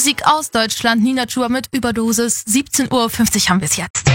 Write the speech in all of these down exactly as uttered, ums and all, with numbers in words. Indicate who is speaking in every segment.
Speaker 1: Musik aus Deutschland, Nina Chuba mit Überdosis. siebzehn Uhr fünfzig haben wir es jetzt.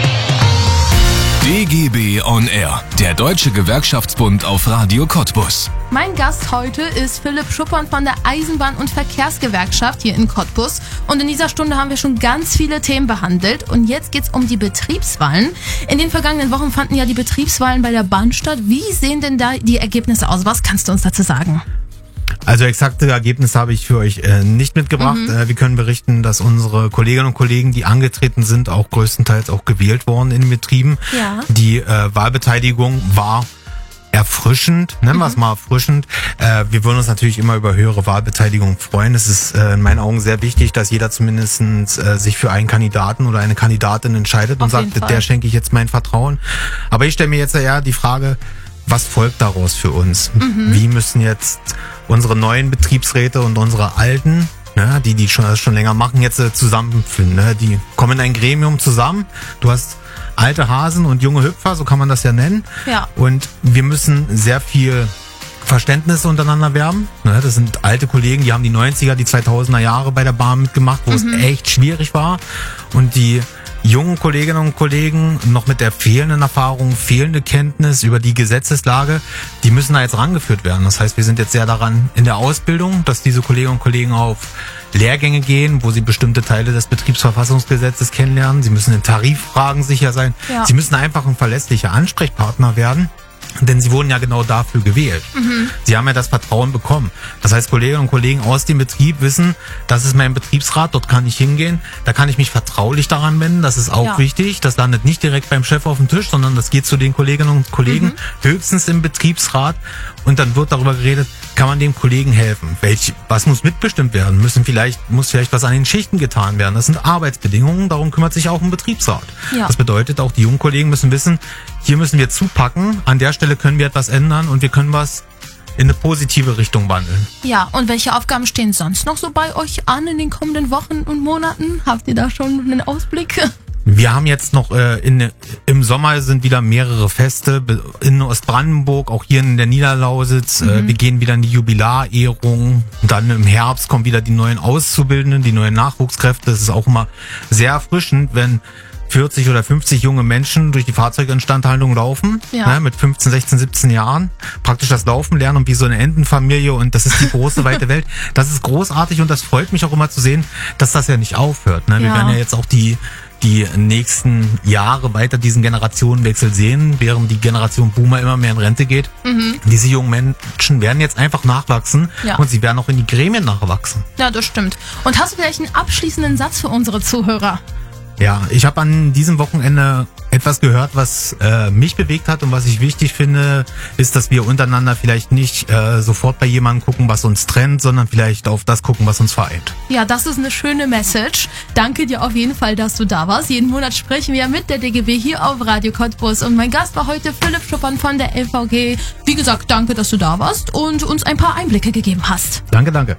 Speaker 2: D G B on Air, der Deutsche Gewerkschaftsbund auf Radio Cottbus.
Speaker 1: Mein Gast heute ist Philipp Schuppern von der Eisenbahn- und Verkehrsgewerkschaft hier in Cottbus. Und in dieser Stunde haben wir schon ganz viele Themen behandelt. Und jetzt geht's um die Betriebswahlen. In den vergangenen Wochen fanden ja die Betriebswahlen bei der Bahn statt. Wie sehen denn da die Ergebnisse aus? Was kannst du uns dazu sagen?
Speaker 3: Also exakte Ergebnisse habe ich für euch äh, nicht mitgebracht. Mhm. Äh, wir können berichten, dass unsere Kolleginnen und Kollegen, die angetreten sind, auch größtenteils auch gewählt worden in den Betrieben. Ja. Die äh, Wahlbeteiligung war erfrischend, nennen wir es mal erfrischend. Äh, wir würden uns natürlich immer über höhere Wahlbeteiligung freuen. Es ist äh, in meinen Augen sehr wichtig, dass jeder zumindest äh, sich für einen Kandidaten oder eine Kandidatin entscheidet und sagt, der schenke ich jetzt mein Vertrauen. Aber ich stelle mir jetzt ja die Frage, was folgt daraus für uns? Mhm. Wie müssen jetzt unsere neuen Betriebsräte und unsere alten, ne, die die schon, schon länger machen, jetzt äh, zusammenfinden? Ne? Die kommen in ein Gremium zusammen. Du hast alte Hasen und junge Hüpfer, so kann man das ja nennen. Ja. Und wir müssen sehr viel Verständnis untereinander werben. Ne? Das sind alte Kollegen, die haben die neunziger, die zweitausender Jahre bei der Bahn mitgemacht, wo mhm. es echt schwierig war. Und die jungen Kolleginnen und Kollegen noch mit der fehlenden Erfahrung, fehlende Kenntnis über die Gesetzeslage, die müssen da jetzt rangeführt werden. Das heißt, wir sind jetzt sehr daran in der Ausbildung, dass diese Kolleginnen und Kollegen auf Lehrgänge gehen, wo sie bestimmte Teile des Betriebsverfassungsgesetzes kennenlernen. Sie müssen in Tariffragen sicher sein. Ja. Sie müssen einfach ein verlässlicher Ansprechpartner werden. Denn sie wurden ja genau dafür gewählt. Mhm. Sie haben ja das Vertrauen bekommen. Das heißt, Kolleginnen und Kollegen aus dem Betrieb wissen, das ist mein Betriebsrat, dort kann ich hingehen, da kann ich mich vertraulich daran wenden, das ist auch ja. wichtig. Das landet nicht direkt beim Chef auf dem Tisch, sondern das geht zu den Kolleginnen und Kollegen mhm. höchstens im Betriebsrat und dann wird darüber geredet, kann man dem Kollegen helfen? Welch, was muss mitbestimmt werden? Müssen vielleicht, muss vielleicht was an den Schichten getan werden? Das sind Arbeitsbedingungen, darum kümmert sich auch ein Betriebsrat. Ja. Das bedeutet, auch die jungen Kollegen müssen wissen, hier müssen wir zupacken, an der Stelle können wir etwas ändern und wir können was in eine positive Richtung wandeln.
Speaker 1: Ja, und welche Aufgaben stehen sonst noch so bei euch an in den kommenden Wochen und Monaten? Habt ihr da schon einen Ausblick?
Speaker 3: Wir haben jetzt noch äh, in, im Sommer sind wieder mehrere Feste in Ostbrandenburg, auch hier in der Niederlausitz. Mhm. Äh, wir gehen wieder in die Jubilarehrung. Dann im Herbst kommen wieder die neuen Auszubildenden, die neuen Nachwuchskräfte. Das ist auch immer sehr erfrischend, wenn vierzig oder fünfzig junge Menschen durch die Fahrzeuginstandhaltung laufen, ja. ne, mit fünfzehn, sechzehn, siebzehn Jahren, praktisch das Laufen lernen und wie so eine Entenfamilie und das ist die große, weite Welt. Das ist großartig und das freut mich auch immer zu sehen, dass das ja nicht aufhört. Ne? Wir ja. werden ja jetzt auch die die nächsten Jahre weiter diesen Generationenwechsel sehen, während die Generation Boomer immer mehr in Rente geht. Mhm. Diese jungen Menschen werden jetzt einfach nachwachsen ja. und sie werden auch in die Gremien nachwachsen.
Speaker 1: Ja, das stimmt. Und hast du vielleicht einen abschließenden Satz für unsere Zuhörer?
Speaker 3: Ja, ich habe an diesem Wochenende etwas gehört, was äh, mich bewegt hat und was ich wichtig finde, ist, dass wir untereinander vielleicht nicht äh, sofort bei jemandem gucken, was uns trennt, sondern vielleicht auf das gucken, was uns vereint.
Speaker 1: Ja, das ist eine schöne Message. Danke dir auf jeden Fall, dass du da warst. Jeden Monat sprechen wir mit der D G B hier auf Radio Cottbus und mein Gast war heute Philipp Schuppern von der L V G. Wie gesagt, danke, dass du da warst und uns ein paar Einblicke gegeben hast.
Speaker 3: Danke, danke.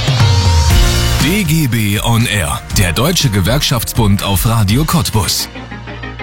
Speaker 2: D G B on Air, der Deutsche Gewerkschaftsbund auf Radio Cottbus.